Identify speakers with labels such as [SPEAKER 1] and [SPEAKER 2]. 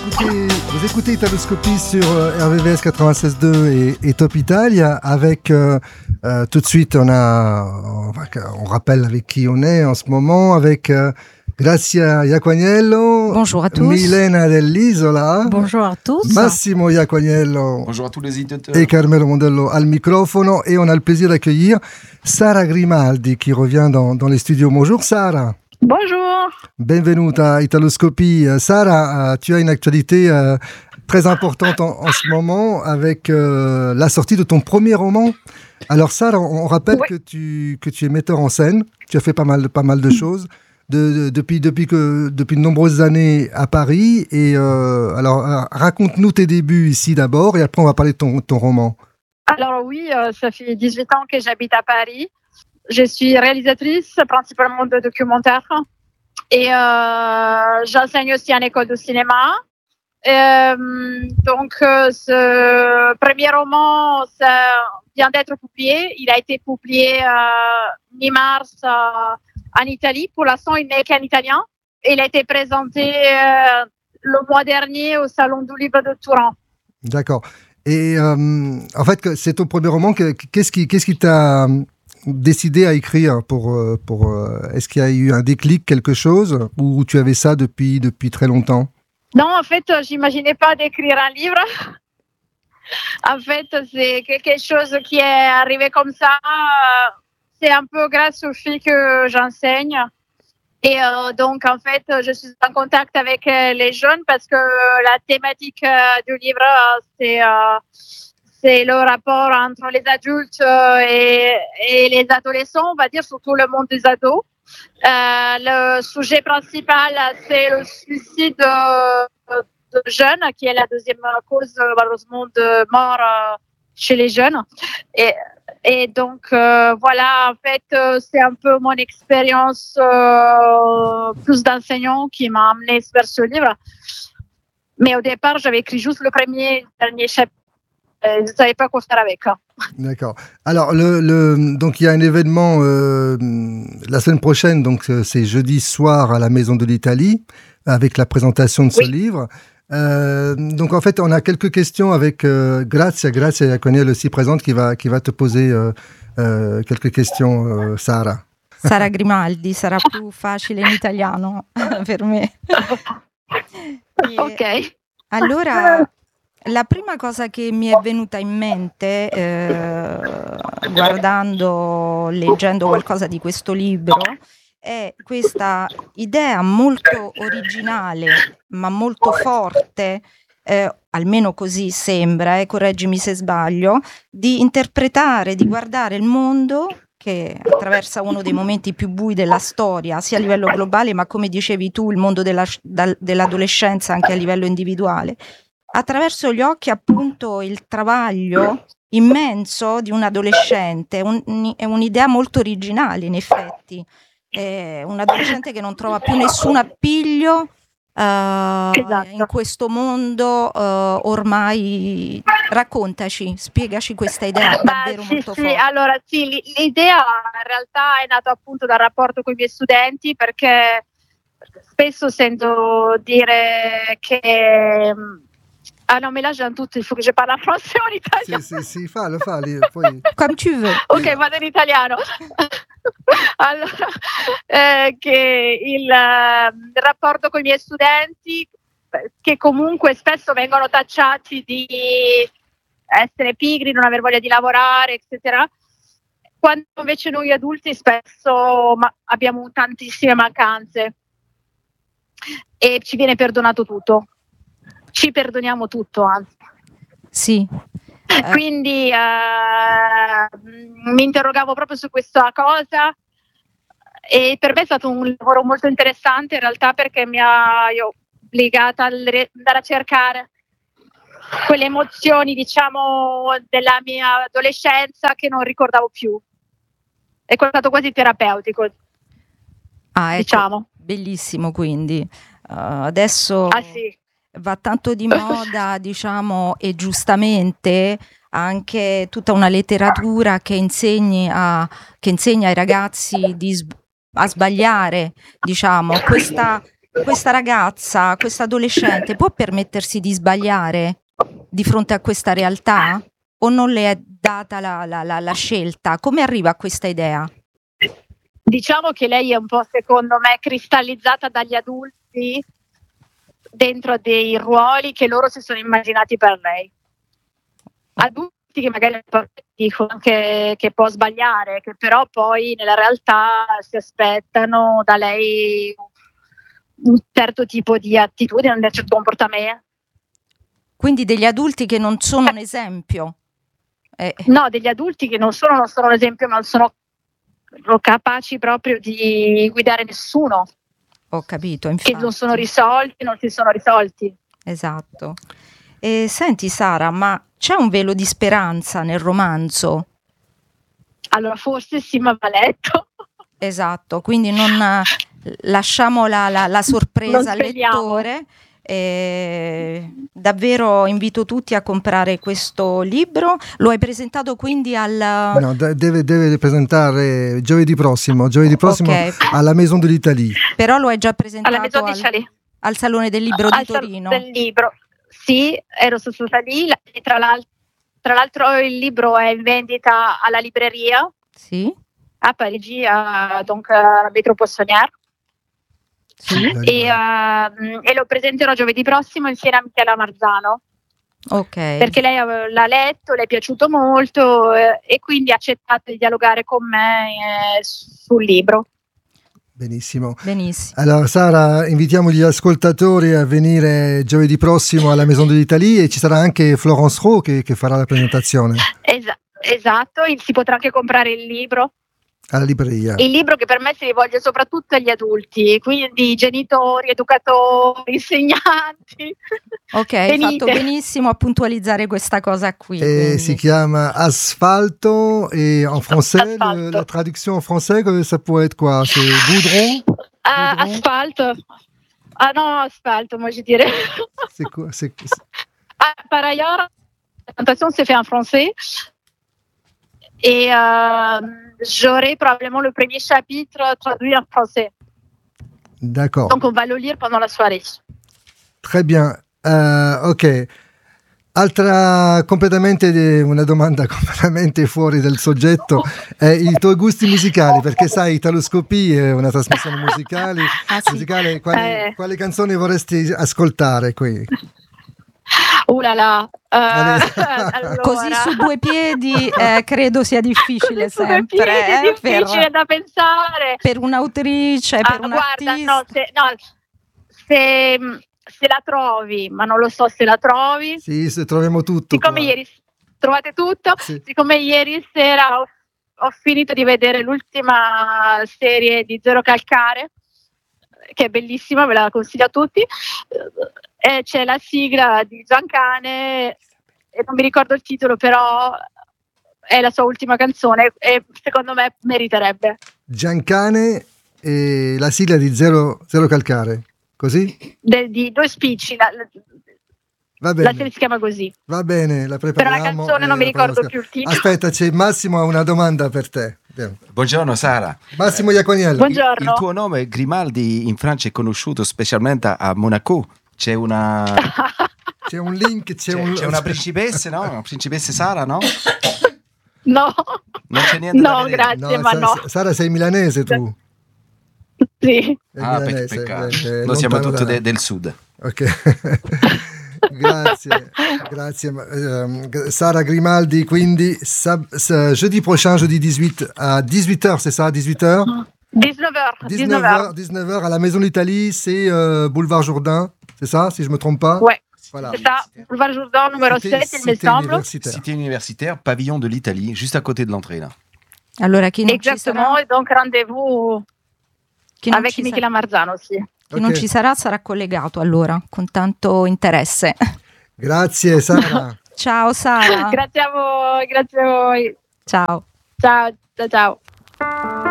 [SPEAKER 1] Vous écoutez Italoscopie sur RVVS 96.2 et Top Italia avec tout de suite on rappelle avec qui on est en ce moment avec Grazia Iaquaniello.
[SPEAKER 2] Bonjour à tous.
[SPEAKER 1] Milena Dell'Isola.
[SPEAKER 2] Bonjour à tous.
[SPEAKER 1] Massimo Iaquaniello.
[SPEAKER 3] Bonjour à tous les auditeurs.
[SPEAKER 1] Et Carmelo Mondello al microfono. Et on a le plaisir d'accueillir Sara Grimaldi qui revient dans les studios. Bonjour Sara.
[SPEAKER 4] Bonjour.
[SPEAKER 1] Benvenuta a Italoscopie. Sara, tu as une actualité très importante en ce moment avec la sortie de ton premier roman. Alors Sara, on rappelle que tu es metteur en scène. Tu as fait pas mal de choses depuis de nombreuses années à Paris. Et alors raconte-nous tes débuts ici d'abord et après on va parler de ton roman.
[SPEAKER 4] Alors oui, ça fait 18 ans que j'habite à Paris. Je suis réalisatrice principalement de documentaires et j'enseigne aussi en école de cinéma. Donc ce premier roman ça vient d'être publié. Il a été publié mi-mars en Italie. Pour l'instant, il n'est qu'en italien. Il a été présenté le mois dernier au Salon du Livre de Turin.
[SPEAKER 1] D'accord. Et en fait, c'est ton premier roman. Qu'est-ce qui t'a décidé à écrire est-ce qu'il y a eu un déclic, quelque chose, ou tu avais ça depuis très longtemps?
[SPEAKER 4] Non, en fait, j'imaginais pas d'écrire un livre. En fait, c'est quelque chose qui est arrivé comme ça. C'est un peu grâce aux filles que j'enseigne. Et donc, en fait, je suis en contact avec les jeunes parce que la thématique du livre, c'est le rapport entre les adultes et les adolescents, on va dire, surtout le monde des ados. Le sujet principal, c'est le suicide de jeunes, qui est la deuxième cause, malheureusement, de mort chez les jeunes. Et donc, voilà, en fait, c'est un peu mon expérience plus d'enseignant qui m'a amené vers ce livre. Mais au départ, j'avais écrit juste le dernier chapitre. Je ne savais pas quoi faire avec.
[SPEAKER 1] D'accord. Alors, donc il y a un événement la semaine prochaine, donc c'est jeudi soir à la Maison de l'Italie, avec la présentation de ce livre. Donc en fait, on a quelques questions avec Grazia Iaquaniello aussi présente qui va te poser quelques questions, Sara.
[SPEAKER 2] Sara Grimaldi, sarà più facile in italiano per me.
[SPEAKER 4] Ok.
[SPEAKER 2] Allora, la prima cosa che mi è venuta in mente leggendo qualcosa di questo libro è questa idea molto originale ma molto forte, almeno così sembra, correggimi se sbaglio, di interpretare, di guardare il mondo che attraversa uno dei momenti più bui della storia, sia a livello globale ma come dicevi tu il mondo dell'adolescenza anche a livello individuale, attraverso gli occhi appunto il travaglio immenso di un adolescente. È un'idea molto originale in effetti, è un adolescente che non trova più nessun appiglio
[SPEAKER 4] Esatto.
[SPEAKER 2] in questo mondo ormai. Raccontaci, spiegaci questa idea davvero molto forte.
[SPEAKER 4] Allora sì, l'idea in realtà è nata appunto dal rapporto con i miei studenti, perché spesso sento dire che ah non, mais là j'ai un doute, il faut que je parle en français ou en italien.
[SPEAKER 1] Sì, fallo, poi.
[SPEAKER 2] Comme tu veux.
[SPEAKER 4] Ok, vado in italiano. Allora, che il rapporto con i miei studenti, che comunque spesso vengono tacciati di essere pigri, non aver voglia di lavorare, eccetera, quando invece noi adulti spesso abbiamo tantissime mancanze e ci viene perdonato tutto. Ci perdoniamo tutto, anzi.
[SPEAKER 2] Sì.
[SPEAKER 4] Quindi mi interrogavo proprio su questa cosa e per me è stato un lavoro molto interessante in realtà, perché mi ha obbligata ad andare a cercare quelle emozioni, diciamo, della mia adolescenza che non ricordavo più. È stato quasi terapeutico,
[SPEAKER 2] ecco,
[SPEAKER 4] diciamo.
[SPEAKER 2] Bellissimo, quindi adesso sì. Va tanto di moda, diciamo, e giustamente anche tutta una letteratura che insegna ai ragazzi a sbagliare, diciamo. Questa questa ragazza, questa adolescente può permettersi di sbagliare di fronte a questa realtà? O non le è data la scelta? Come arriva a questa idea?
[SPEAKER 4] Diciamo che lei è un po', secondo me, cristallizzata dagli adulti dentro dei ruoli che loro si sono immaginati per lei. Adulti che magari dicono che può sbagliare, che però poi nella realtà si aspettano da lei un certo tipo di attitudine, un certo comportamento.
[SPEAKER 2] Quindi degli adulti che non sono un esempio.
[SPEAKER 4] No, degli adulti che non sono un esempio, ma sono capaci proprio di guidare nessuno.
[SPEAKER 2] Ho capito, infatti.
[SPEAKER 4] Che non sono risolti, non si sono risolti.
[SPEAKER 2] Esatto. Senti Sara, ma c'è un velo di speranza nel romanzo?
[SPEAKER 4] Allora forse sì, ma va letto.
[SPEAKER 2] Esatto, quindi non lasciamo la sorpresa al lettore. Davvero invito tutti a comprare questo libro. Lo hai presentato quindi
[SPEAKER 1] No, deve presentare giovedì prossimo okay, alla Maison de l'Italie.
[SPEAKER 2] Però lo hai già presentato
[SPEAKER 4] al
[SPEAKER 2] Salone del Libro di Torino.
[SPEAKER 4] Del libro. Sì, ero stata lì. Tra l'altro il libro è in vendita alla libreria.
[SPEAKER 2] Sì.
[SPEAKER 4] A Parigi, donc Métro Poissonnière.
[SPEAKER 2] Sì.
[SPEAKER 4] E lo presenterò giovedì prossimo insieme a Michela Marzano.
[SPEAKER 2] Ok.
[SPEAKER 4] Perché lei l'ha letto, le è piaciuto molto e quindi ha accettato di dialogare con me sul libro.
[SPEAKER 1] Benissimo.
[SPEAKER 2] Benissimo.
[SPEAKER 1] Allora Sara, invitiamo gli ascoltatori a venire giovedì prossimo alla Maison de l'Italie e ci sarà anche Florence Rowe che farà la presentazione.
[SPEAKER 4] Esatto, si potrà anche comprare il libro.
[SPEAKER 1] Alla libreria.
[SPEAKER 4] Il libro che per me si rivolge soprattutto agli adulti, quindi genitori, educatori, insegnanti.
[SPEAKER 2] Ok, hai fatto benissimo a puntualizzare questa cosa qui.
[SPEAKER 1] Si chiama Asfalto et en français, la traduction en français, ça pourrait être quoi? C'est goudron?
[SPEAKER 4] Asfalto. Ah non, asfalto, moi je dirais.
[SPEAKER 1] C'est quoi?
[SPEAKER 4] Par ailleurs, la présentation s'est fait en français. Et j'aurai probablement le premier chapitre traduit en français.
[SPEAKER 1] D'accord.
[SPEAKER 4] Donc on va le lire pendant la soirée.
[SPEAKER 1] Très bien. Ok. Una domanda completamente fuori del soggetto. I tuoi gusti musicali, perché sai, Italoscopie è una trasmissione musicale. Quali canzoni vorresti ascoltare qui?
[SPEAKER 4] Là là.
[SPEAKER 2] Allora. Così su due piedi credo sia difficile sempre.
[SPEAKER 4] È difficile da pensare.
[SPEAKER 2] Per un'autrice, per un artista.
[SPEAKER 4] Se la trovi, ma non lo so se la trovi.
[SPEAKER 1] Sì, se troviamo tutto.
[SPEAKER 4] Siccome ieri trovate tutto, sì. Siccome ieri sera ho finito di vedere l'ultima serie di Zero Calcare, che è bellissima, ve la consiglio a tutti. E c'è la sigla di Giancane e non mi ricordo il titolo, però è la sua ultima canzone e secondo me meriterebbe.
[SPEAKER 1] Giancane e la sigla di Zero Calcare, così?
[SPEAKER 4] Di due spicci,
[SPEAKER 1] va bene.
[SPEAKER 4] La serie si chiama così.
[SPEAKER 1] Va bene, la prepariamo.
[SPEAKER 4] Per la canzone non mi ricordo più il titolo.
[SPEAKER 1] Aspetta, Massimo ha una domanda per te.
[SPEAKER 3] Buongiorno Sara.
[SPEAKER 1] Massimo Iaconiello.
[SPEAKER 4] Buongiorno.
[SPEAKER 3] Il tuo nome Grimaldi in Francia è conosciuto specialmente a Monaco. C'è un
[SPEAKER 1] link, c'è
[SPEAKER 3] una principessa, no? Una principessa Sara, no?
[SPEAKER 4] No.
[SPEAKER 3] Non c'è niente da vedere.
[SPEAKER 4] Grazie, ma no.
[SPEAKER 1] Sara, sei milanese tu?
[SPEAKER 4] Sì.
[SPEAKER 3] Peccato. Noi siamo tutti del sud.
[SPEAKER 1] Ok. Grazie. Sara Grimaldi, quindi jeudi prochain, jeudi 18 à 18h, c'est ça, 18h? 19h à la Maison d'Italie, c'est boulevard Jourdain, c'est ça, si je me trompe pas?
[SPEAKER 4] Ouais, voilà. C'est ça, boulevard Jourdain, numéro 7, il me semble.
[SPEAKER 3] Cité universitaire, pavillon de l'Italie, juste à côté de l'entrée, là.
[SPEAKER 2] Allora, chi non
[SPEAKER 4] Exactement, et donc rendez-vous avec Michela Marzano, sì.
[SPEAKER 2] Chi non ci sarà collegato allora, con tanto interesse.
[SPEAKER 1] Grazie Sara.
[SPEAKER 2] Ciao Sara.
[SPEAKER 4] Grazie a voi.
[SPEAKER 2] Ciao.
[SPEAKER 4] Ciao.